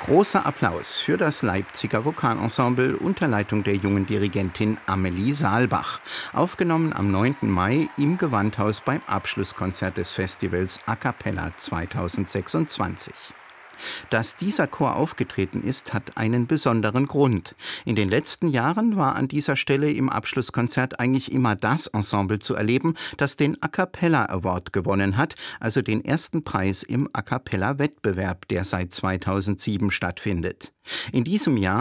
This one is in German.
Großer Applaus für das Leipziger Vokalensemble unter Leitung der jungen Dirigentin Amelie Saalbach. Aufgenommen am 9. Mai im Gewandhaus beim Abschlusskonzert des Festivals A Cappella 2026. Dass dieser Chor aufgetreten ist, hat einen besonderen Grund. In den letzten Jahren war an dieser Stelle im Abschlusskonzert eigentlich immer das Ensemble zu erleben, das den A Cappella Award gewonnen hat, also den ersten Preis im A Cappella Wettbewerb, der seit 2007 stattfindet. In diesem Jahr